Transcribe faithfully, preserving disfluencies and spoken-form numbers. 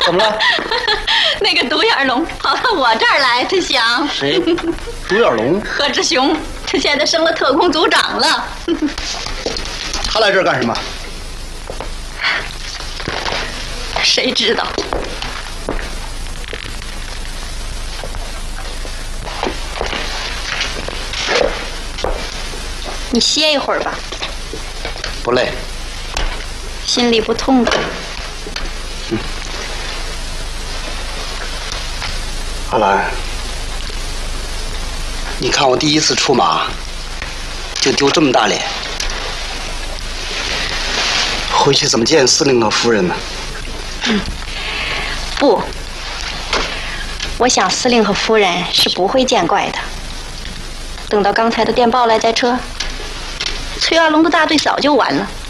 怎么了？ 那个独眼龙跑到我这儿来，他想。 谁？独眼龙？ 贺志雄，他现在升了特工组长了。 他来这儿干什么？ 谁知道？你歇一会儿吧。 不累。 心里不痛快。 嗯。阿兰，你看我第一次出马，就丢这么大脸，回去怎么见司令和夫人呢？ 嗯，不，我想司令和夫人是不会见怪的。等到刚才的电报来载车，崔二龙的大队早就完了。